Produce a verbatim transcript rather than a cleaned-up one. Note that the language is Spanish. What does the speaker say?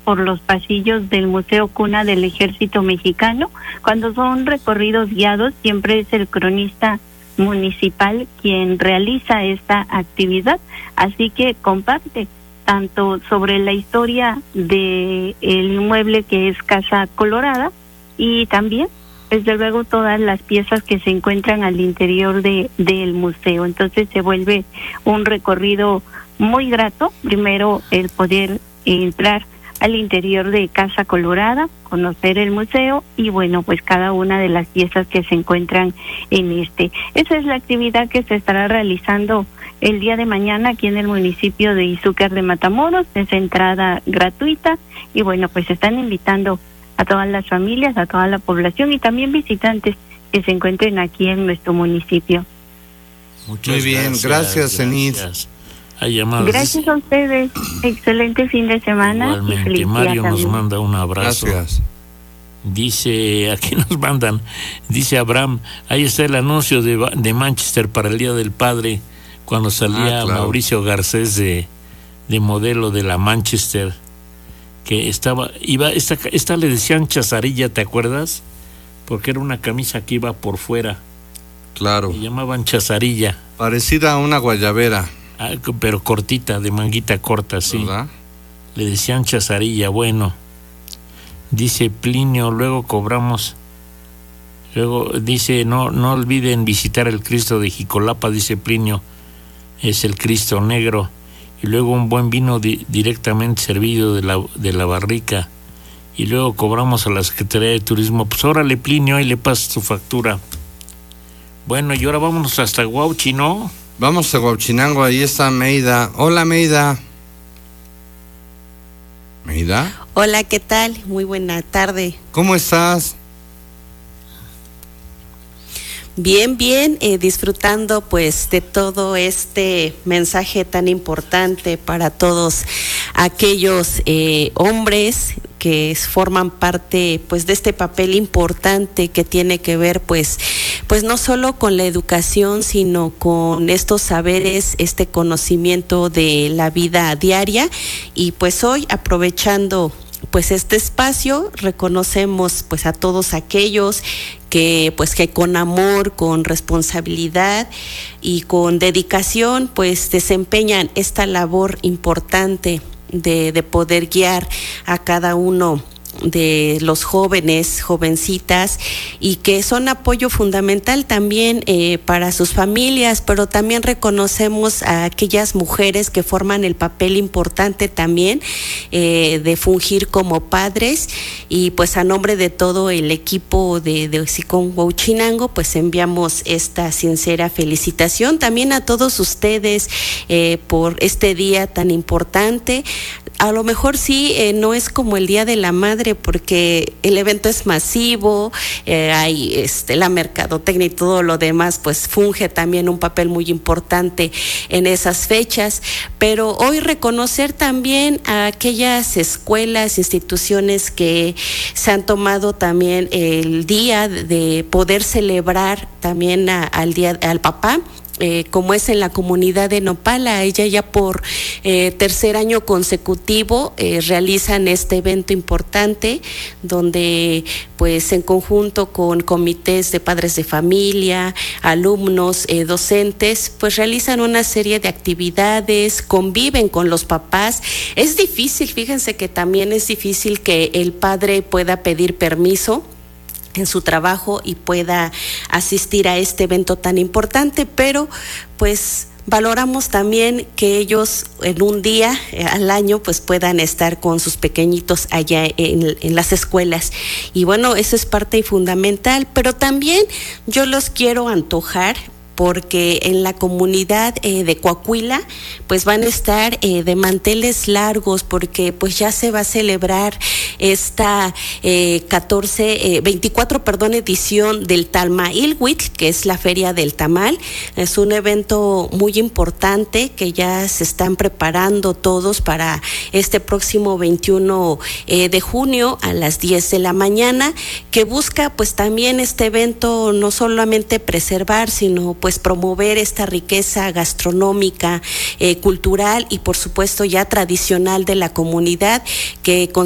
por los pasillos del Museo Cuna del Ejército Mexicano. Cuando son recorridos guiados, siempre es el cronista municipal quien realiza esta actividad, así que comparte tanto sobre la historia de el inmueble que es Casa Colorada y también desde luego todas las piezas que se encuentran al interior de del museo. Entonces se vuelve un recorrido muy grato, primero el poder entrar al interior de Casa Colorada, conocer el museo y bueno, pues cada una de las piezas que se encuentran en este. Esa es la actividad que se estará realizando el día de mañana aquí en el municipio de Izúcar de Matamoros. Es entrada gratuita y bueno, pues están invitando a todas las familias, a toda la población y también visitantes que se encuentren aquí en nuestro municipio. Muchas Muy bien, gracias, gracias Enid. Hay llamadas. Gracias a ustedes. Excelente fin de semana. Igualmente, y Mario nos manda un abrazo. Gracias. Dice, aquí nos mandan, dice Abraham, ahí está el anuncio de, de Manchester para el Día del Padre, cuando salía ah, claro. Mauricio Garcés de, de modelo de la Manchester, que estaba, iba, esta, esta le decían chazarilla, ¿te acuerdas? Porque era una camisa que iba por fuera. Claro. Le llamaban chazarilla. Parecida a una guayabera. Ah, pero cortita, de manguita corta, sí. ¿Verdad? Le decían chazarilla, bueno. Dice Plinio, luego cobramos. Luego dice, no no olviden visitar el Cristo de Jicolapa, dice Plinio. Es el Cristo negro. Y luego un buen vino di- directamente servido de la, de la barrica. Y luego cobramos a la Secretaría de Turismo. Pues órale, Plinio, ahí le pasa su factura. Bueno, y ahora vámonos hasta Huauchi, ¿no? Vamos a Huauchinango, ahí está Meida. Hola, Meida. ¿Meida? Hola, ¿qué tal? Muy buena tarde. ¿Cómo estás? Bien, bien, eh, disfrutando pues de todo este mensaje tan importante para todos aquellos eh, hombres que forman parte pues de este papel importante que tiene que ver pues pues no solo con la educación, sino con estos saberes, este conocimiento de la vida diaria. Y pues hoy, aprovechando pues este espacio, reconocemos pues a todos aquellos que pues que con amor, con responsabilidad y con dedicación pues desempeñan esta labor importante de, de poder guiar a cada uno de los jóvenes, jovencitas, y que son apoyo fundamental también eh, para sus familias, pero también reconocemos a aquellas mujeres que forman el papel importante también eh, de fungir como padres. Y pues a nombre de todo el equipo de, de Sicom Huauchinango, pues enviamos esta sincera felicitación también a todos ustedes eh, por este día tan importante. A lo mejor sí, eh, no es como el Día de la Madre, porque el evento es masivo, eh, hay este, la mercadotecnia y todo lo demás, pues funge también un papel muy importante en esas fechas, pero hoy reconocer también a aquellas escuelas, instituciones que se han tomado también el día de poder celebrar también a, al día al papá. Eh, como es en la comunidad de Nopala, ella ya por eh, tercer año consecutivo eh, realizan este evento importante donde pues en conjunto con comités de padres de familia, alumnos, eh, docentes, pues realizan una serie de actividades, conviven con los papás. Es difícil, fíjense que también es difícil que el padre pueda pedir permiso en su trabajo y pueda asistir a este evento tan importante, pero pues valoramos también que ellos en un día eh, al año pues puedan estar con sus pequeñitos allá en, en las escuelas. Y bueno, eso es parte fundamental, pero también yo los quiero antojar porque en la comunidad eh, de Coahuila pues van a estar eh, de manteles largos, porque pues ya se va a celebrar esta eh, catorce, eh, veinticuatro, perdón, edición del Talmailhuitl, que es la Feria del Tamal. Es un evento muy importante que ya se están preparando todos para este próximo veintiuno eh, de junio a las diez de la mañana, que busca pues también este evento no solamente preservar, sino pues pues promover esta riqueza gastronómica, eh, cultural y por supuesto ya tradicional de la comunidad, que con